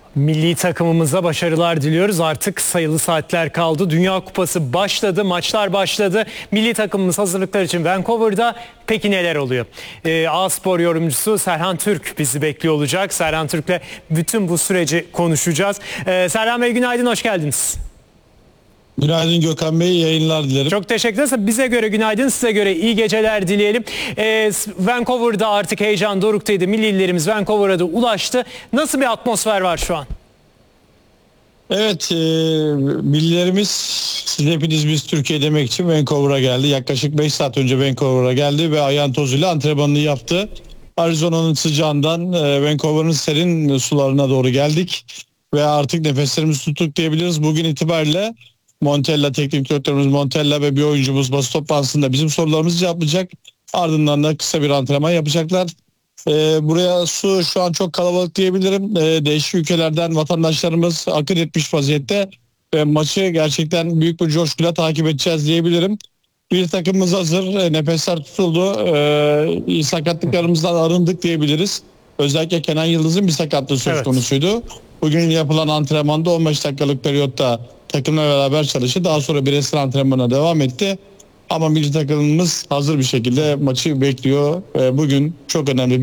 Milli takımımıza başarılar diliyoruz. Artık sayılı saatler kaldı. Dünya Kupası başladı, maçlar başladı. Milli takımımız hazırlıklar için Vancouver'da. Peki neler oluyor? A-Spor yorumcusu Serhan Türk bizi bekliyor olacak. Serhan Türk'le bütün bu süreci konuşacağız. Serhan Bey günaydın, hoş geldiniz. Günaydın Gökhan Bey, yayınlar dilerim. Çok teşekkür ederiz. Bize göre günaydın, size göre iyi geceler dileyelim. Vancouver'da artık heyecan doruktaydı. Millilerimiz Vancouver'a da ulaştı. Nasıl bir atmosfer var şu an? Evet, millilerimiz, siz hepiniz biz Türkiye demek için Vancouver'a geldi. Yaklaşık 5 saat önce Vancouver'a geldi ve ayağın tozuyla antrenmanını yaptı. Arizona'nın sıcağından Vancouver'ın serin sularına doğru geldik. Ve artık nefeslerimizi tuttuk diyebiliriz. Bugün itibariyle Montella, teknik direktörümüz Montella ve bir oyuncumuz basın toplantısında bizim sorularımızı cevaplayacak. Ardından da kısa bir antrenman yapacaklar. Buraya su şu an çok kalabalık diyebilirim. Değişik ülkelerden vatandaşlarımız akın etmiş vaziyette. Maçı gerçekten büyük bir coşkuyla takip edeceğiz diyebilirim. Bir takımımız hazır. Nefesler tutuldu. Sakatlıklarımızdan arındık diyebiliriz. Özellikle Kenan Yıldız'ın bir sakatlığı söz konusuydu. Bugün yapılan antrenmanda 15 dakikalık periyotta takımla beraber çalıştı. Daha sonra bireysel antrenmana devam etti. Ama milli takımımız hazır bir şekilde maçı bekliyor. Bugün çok önemli